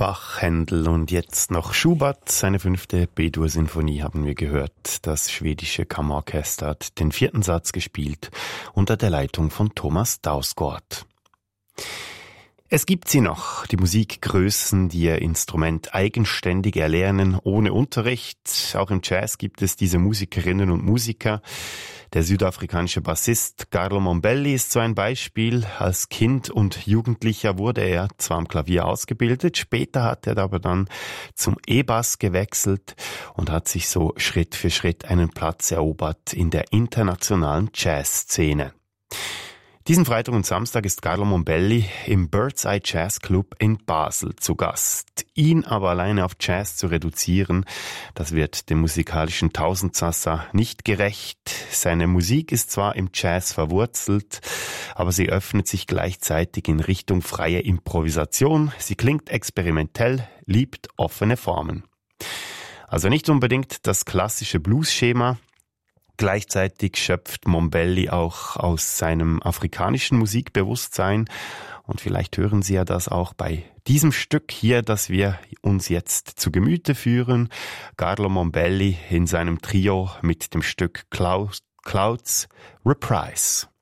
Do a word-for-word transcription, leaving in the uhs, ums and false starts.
Bach, Händel und jetzt noch Schubert. Seine fünfte B-Dur-Sinfonie haben wir gehört. Das schwedische Kammerorchester hat den vierten Satz gespielt unter der Leitung von Thomas Dausgaard. Es gibt sie noch, die Musikgrößen, die ihr Instrument eigenständig erlernen, ohne Unterricht. Auch im Jazz gibt es diese Musikerinnen und Musiker. Der südafrikanische Bassist Carlo Mombelli ist so ein Beispiel. Als Kind und Jugendlicher wurde er zwar am Klavier ausgebildet, später hat er aber dann zum E-Bass gewechselt und hat sich so Schritt für Schritt einen Platz erobert in der internationalen Jazzszene. Diesen Freitag und Samstag ist Carlo Mombelli im Bird's Eye Jazz Club in Basel zu Gast. Ihn aber alleine auf Jazz zu reduzieren, das wird dem musikalischen Tausendsassa nicht gerecht. Seine Musik ist zwar im Jazz verwurzelt, aber sie öffnet sich gleichzeitig in Richtung freie Improvisation. Sie klingt experimentell, liebt offene Formen. Also nicht unbedingt das klassische Blues-Schema. Gleichzeitig schöpft Mombelli auch aus seinem afrikanischen Musikbewusstsein und vielleicht hören Sie ja das auch bei diesem Stück hier, das wir uns jetzt zu Gemüte führen. Carlo Mombelli in seinem Trio mit dem Stück Clouds, Clouds Reprise.